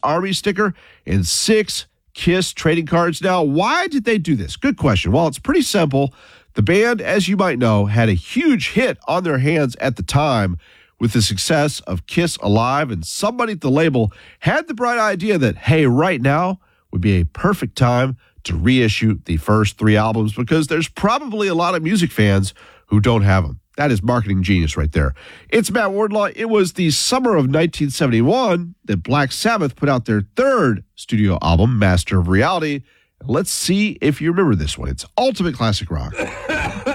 Army sticker and 6 Kiss trading cards. Now, why did they do this? Good question. Well, it's pretty simple. The band, as you might know, had a huge hit on their hands at the time with the success of Kiss Alive, and somebody at the label had the bright idea that, hey, right now would be a perfect time to reissue the first 3 albums because there's probably a lot of music fans who don't have them. That is marketing genius right there. It's Matt Wardlaw. It was the summer of 1971 that Black Sabbath put out their 3rd studio album, Master of Reality. Let's see if you remember this one. It's ultimate classic rock.